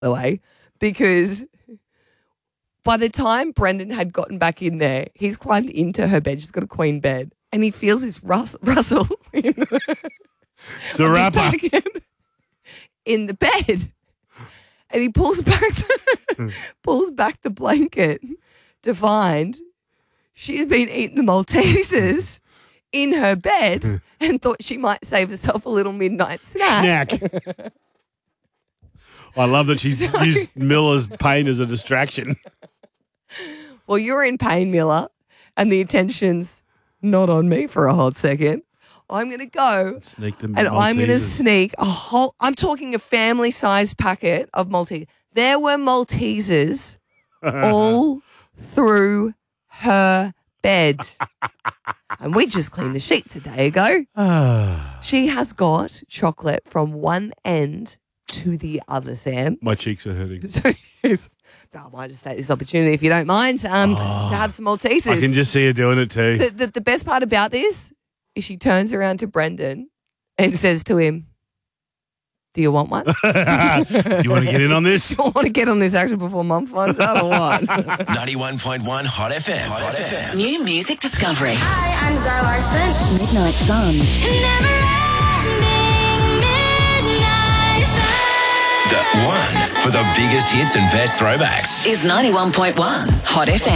the way, because by the time Brendan had gotten back in there, he's climbed into her bed. She's got a queen bed. And he feels this rustle in It's a rapper. in the bed. And he pulls back the blanket to find she's been eating the Maltesers in her bed and thought she might save herself a little midnight snack. I love that she's used Miller's pain as a distraction. Well, you're in pain, Miller, and the attention's not on me for a hot second. I'm going to go Sneak them and I'm going to Maltesers. sneak I'm talking a family-sized packet of Maltesers. There were Maltesers all through her bed. And we just cleaned the sheets a day ago. She has got chocolate from one end to the other, Sam. My cheeks are hurting. So I might just take this opportunity, if you don't mind, to have some Maltesers. I can just see her doing it too. The best part about this is she turns around to Brendan and says to him, "Do you want one? Do you want to get in on this? Do you want to get on this action before Mum finds out or what?" 91.1 Hot FM. Hot FM. New music discovery. Hi, I'm Zara Larson. Midnight Sun. The one for the biggest hits and best throwbacks. Is 91.1 Hot FM.